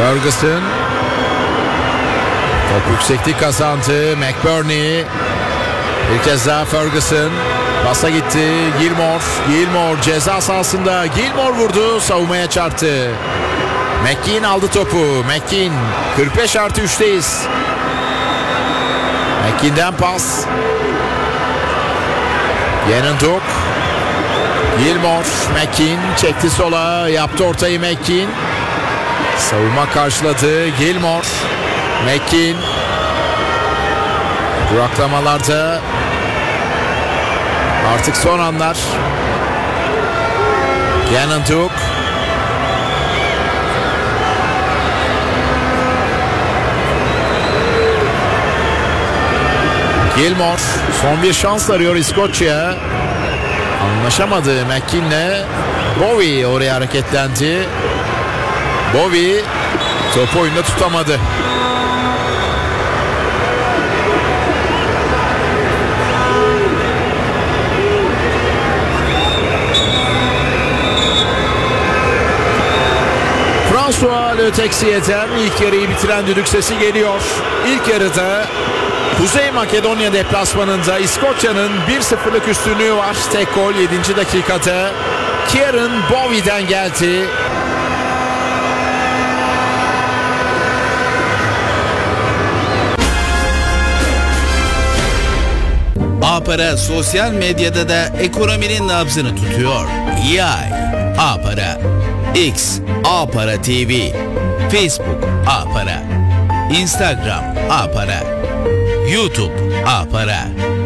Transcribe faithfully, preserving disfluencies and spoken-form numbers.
Ferguson. Top yükseklik kazandı. McBurney. Bir kez daha Ferguson. Pasa gitti. Gilmore. Gilmore ceza sahasında. Gilmore vurdu. Savunmaya çarptı. McKean aldı topu. McKean. kırk beş artı üçteyiz. McKean'den pas. Yenenduk. Gilmore. McKean çekti sola. Yaptı ortayı McKean. Savunma karşıladı. Gilmore. McKean. Duraklamalarda artık son anlar. Yenenduk. Gilmore son bir şans arıyor İskoçya. Anlaşamadı McKean'le. Bowie oraya hareketlendi. Bowie topu oyunda tutamadı. François Le Texiet'ten ilk yarıyı bitiren düdük sesi geliyor. İlk yarıda Kuzey Makedonya deplasmanında İskoçya'nın bir sıfırlık üstünlüğü var. Tek gol yedinci dakikada Kieran Bowie'den geldi. A-Para sosyal medyada da ekonominin nabzını tutuyor. Yay A-Para, X A-Para T V, Facebook A-Para, Instagram A-Para, YouTube A-Para.